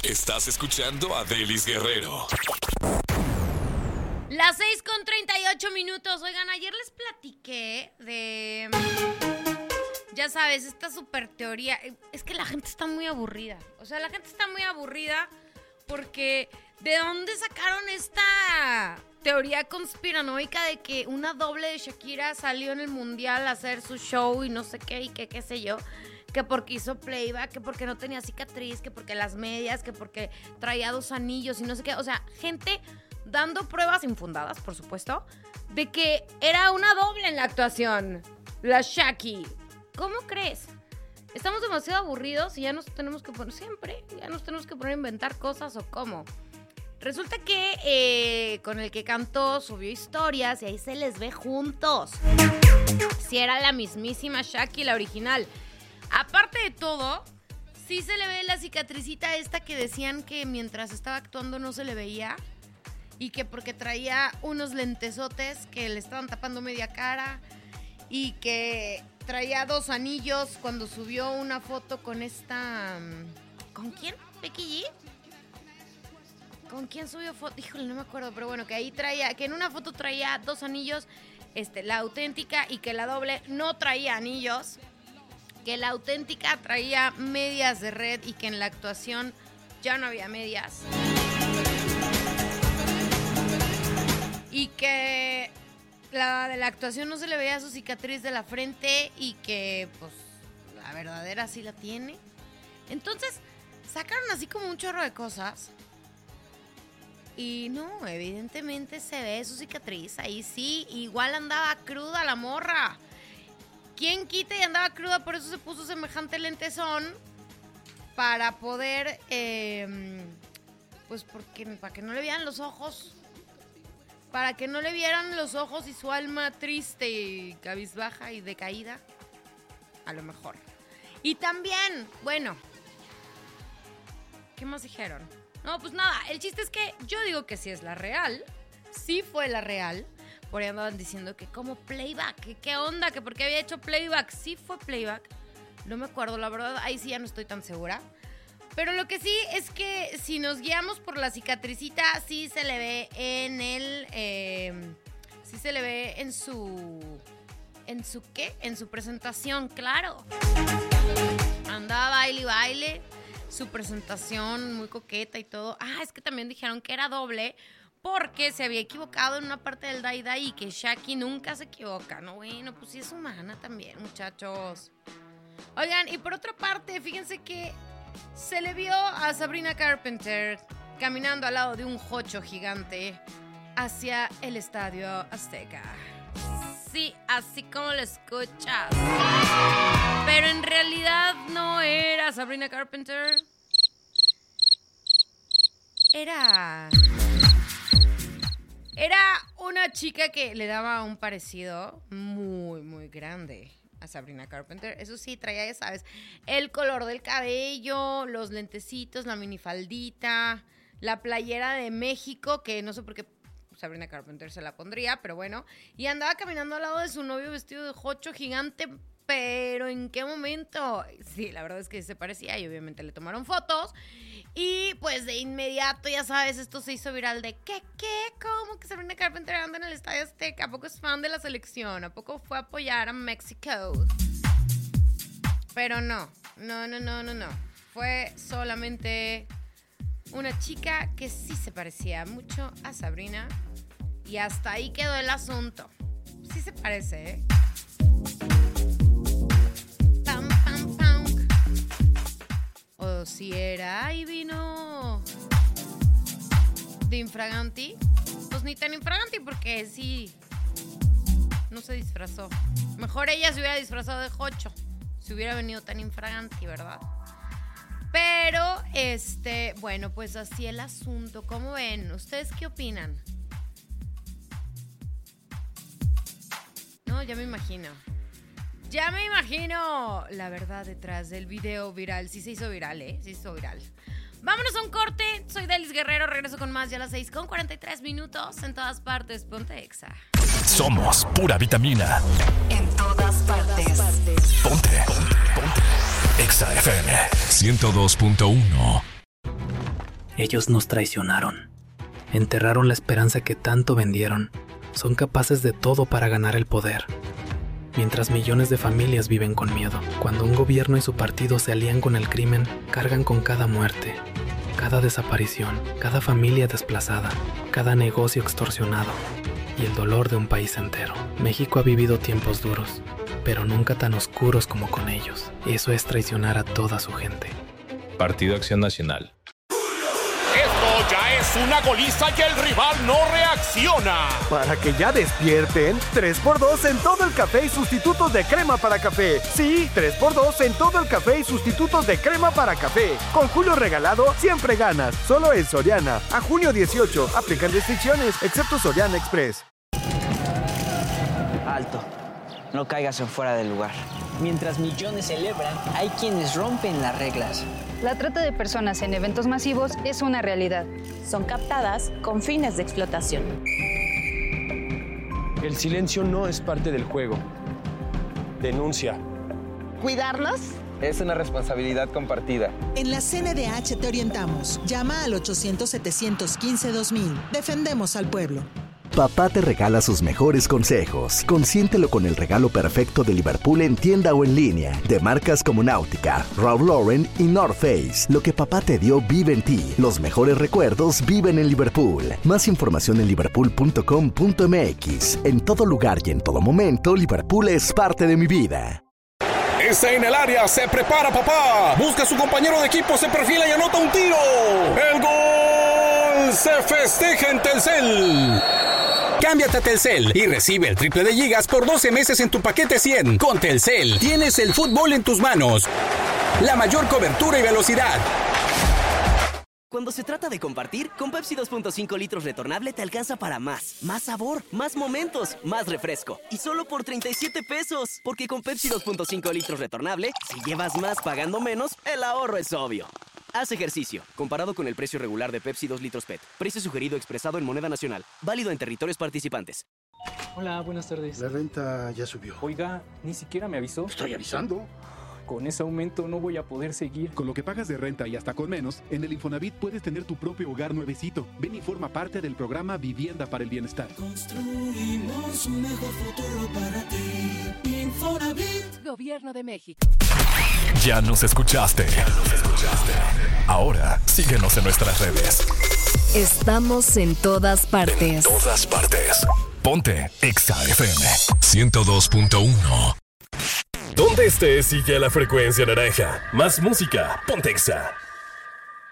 Estás escuchando a Delis Guerrero. Las 6:38. Oigan, ayer les platiqué de... Ya sabes, esta super teoría. Es que la gente está muy aburrida. O sea, la gente está muy aburrida porque... ¿De dónde sacaron esta teoría conspiranoica de que una doble de Shakira salió en el mundial a hacer su show y no sé qué y qué sé yo? Que porque hizo playback, que porque no tenía cicatriz, que porque las medias, que porque traía 2 anillos y no sé qué. O sea, gente dando pruebas infundadas, por supuesto, de que era una doble en la actuación. La Shaki. ¿Cómo crees? Estamos demasiado aburridos y ya nos tenemos que poner a inventar cosas o cómo. Resulta que con el que cantó subió historias y ahí se les ve juntos. Si era la mismísima Shaki, la original. Aparte de todo, sí se le ve la cicatricita esta que decían que mientras estaba actuando no se le veía. Y que porque traía unos lentesotes que le estaban tapando media cara. Y que traía 2 anillos cuando subió una foto con esta... ¿Con quién? ¿Becky G? ¿Con quién subió foto? Híjole, no me acuerdo, pero bueno, que ahí traía, que en una foto traía 2 anillos, la auténtica, y que la doble no traía anillos, que la auténtica traía medias de red y que en la actuación ya no había medias. Y que la de la actuación no se le veía su cicatriz de la frente y que, pues, la verdadera sí la tiene. Entonces, sacaron así como un chorro de cosas. Y no, evidentemente se ve su cicatriz. Ahí sí, igual andaba cruda la morra. ¿Quién quita y andaba cruda? Por eso se puso semejante lentezón. Para poder, pues para que no le vieran los ojos. Para que no le vieran los ojos y su alma triste y cabizbaja y decaída. A lo mejor. Y también, bueno, ¿qué más dijeron? No, pues nada, el chiste es que yo digo que sí es la real. Sí fue la real. Por ahí andaban diciendo que como playback, ¿qué onda? Que porque había hecho playback. Sí fue playback. No me acuerdo, la verdad, ahí sí ya no estoy tan segura. Pero lo que sí es que si nos guiamos por la cicatricita, sí se le ve en el... sí se le ve en su... ¿En su qué? En su presentación, claro. Andaba baile. Su presentación muy coqueta y todo. Ah, es que también dijeron que era doble porque se había equivocado en una parte del Dai y que Shaki nunca se equivoca. No, bueno, pues sí es humana también, muchachos. Oigan, y por otra parte, fíjense que se le vio a Sabrina Carpenter caminando al lado de un jocho gigante hacia el Estadio Azteca. Sí, así como lo escuchas. Pero en realidad no era Sabrina Carpenter. Era una chica que le daba un parecido muy, muy grande a Sabrina Carpenter. Eso sí, traía, ya sabes, el color del cabello, los lentecitos, la minifaldita, la playera de México, que no sé por qué Sabrina Carpenter se la pondría, pero bueno. Y andaba caminando al lado de su novio vestido de jocho gigante, pero ¿en qué momento? Sí, la verdad es que se parecía y obviamente le tomaron fotos. Y pues de inmediato, ya sabes, esto se hizo viral de ¿qué? ¿Cómo que Sabrina Carpenter anda en el Estadio Azteca? ¿A poco es fan de la selección? ¿A poco fue a apoyar a México? Pero no. Fue solamente una chica que sí se parecía mucho a Sabrina. Y hasta ahí quedó el asunto. Sí se parece, ¿eh? Pam, pam, pam. O si era y vino de infraganti. Pues ni tan infraganti porque sí no se disfrazó. Mejor ella se hubiera disfrazado de jocho. Si hubiera venido tan infraganti, ¿verdad? Pero, bueno, pues así el asunto. ¿Cómo ven? ¿Ustedes qué opinan? No, ya me imagino la verdad detrás del video viral. Sí se hizo viral, Sí se hizo viral. Vámonos a un corte. Soy Delis Guerrero. Regreso con más ya a las 6:43 en todas partes. Ponte Exa. Somos pura vitamina. En todas partes. Ponte. Exa FM 102.1. Ellos nos traicionaron. Enterraron la esperanza que tanto vendieron. Son capaces de todo para ganar el poder. Mientras millones de familias viven con miedo. Cuando un gobierno y su partido se alían con el crimen, cargan con cada muerte, cada desaparición, cada familia desplazada, cada negocio extorsionado y el dolor de un país entero. México ha vivido tiempos duros, pero nunca tan oscuros como con ellos. Eso es traicionar a toda su gente. Partido Acción Nacional. Esto ya es una goliza y el rival no reacciona. Para que ya despierten, 3x2 en todo el café y sustitutos de crema para café. Sí, 3x2 en todo el café y sustitutos de crema para café. Con Julio regalado, siempre ganas. Solo en Soriana. A junio 18. Aplican restricciones, excepto Soriana Express. Alto. No caigas en fuera del lugar. Mientras millones celebran, hay quienes rompen las reglas. La trata de personas en eventos masivos es una realidad. Son captadas con fines de explotación. El silencio no es parte del juego. Denuncia. ¿Cuidarnos? Es una responsabilidad compartida. En la CNDH te orientamos. Llama al 800-715-2000. Defendemos al pueblo. Papá te regala sus mejores consejos. Consiéntelo con el regalo perfecto de Liverpool en tienda o en línea. De marcas como Nautica, Ralph Lauren y North Face. Lo que papá te dio vive en ti. Los mejores recuerdos viven en Liverpool. Más información en liverpool.com.mx. En todo lugar y en todo momento, Liverpool es parte de mi vida. Está en el área, se prepara papá. Busca a su compañero de equipo, se perfila y anota un tiro. ¡El gol! Se festeja en Telcel. Cámbiate a Telcel y recibe el triple de gigas por 12 meses en tu paquete 100. Con Telcel tienes el fútbol en tus manos. La mayor cobertura y velocidad. Cuando se trata de compartir, con Pepsi 2.5 litros retornable te alcanza para más. Más sabor, más momentos, más refresco. Y solo por 37 pesos. Porque con Pepsi 2.5 litros retornable, si llevas más pagando menos, el ahorro es obvio. Haz ejercicio. Comparado con el precio regular de Pepsi 2 litros PET. Precio sugerido expresado en moneda nacional. Válido en territorios participantes. Hola, buenas tardes. La renta ya subió. Oiga, ni siquiera me avisó. Estoy avisando. Con ese aumento no voy a poder seguir. Con lo que pagas de renta y hasta con menos, en el Infonavit puedes tener tu propio hogar nuevecito. Ven y forma parte del programa Vivienda para el Bienestar. Construimos un mejor futuro para ti. Infonavit, Gobierno de México. Ya nos escuchaste. Ahora, síguenos en nuestras redes. Estamos en todas partes. En todas partes. Ponte Exa FM 102.1. Donde estés, sigue la frecuencia naranja. Más música, ponte Exa.